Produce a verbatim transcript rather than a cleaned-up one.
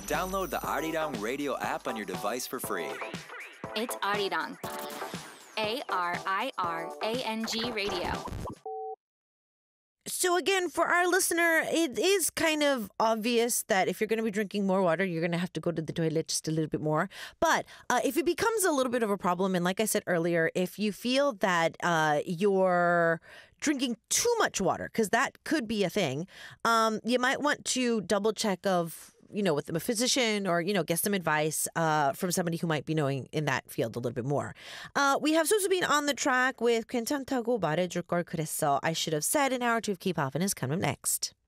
Download the Arirang Radio app on your device for free. It's Arirang. A R I R A N G Radio. So again, for our listener, it is kind of obvious that if you're going to be drinking more water, you're going to have to go to the toilet just a little bit more. But uh, if it becomes a little bit of a problem, and like I said earlier, if you feel that uh, you're drinking too much water, because that could be a thing, um, you might want to double check of you know, with a physician or, you know, get some advice uh, from somebody who might be knowing in that field a little bit more. Uh, we have Sosubin on the track with 괜찮다고 말해줄 걸 그랬어. I should have said. An hour or two of K-pop and is coming up next.